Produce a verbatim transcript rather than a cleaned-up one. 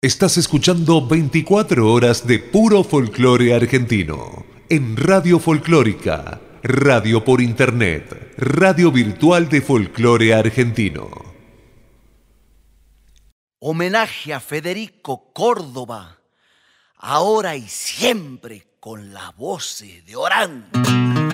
Estás escuchando veinticuatro horas de puro folclore argentino en Radio Folclórica, radio por internet, radio virtual de folclore argentino. Homenaje a Federico Córdoba, ahora y siempre con la voz de Orán.